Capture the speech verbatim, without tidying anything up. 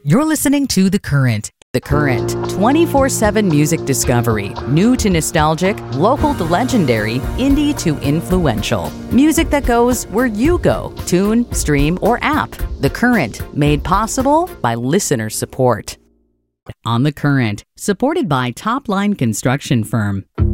You're listening to The Current. The Current, twenty-four seven music discovery. New to nostalgic, local to legendary, indie to influential. Music that goes where you go. Tune, stream, or app. The Current, made possible by listener support. On The Current, supported by Top Line Construction Firm.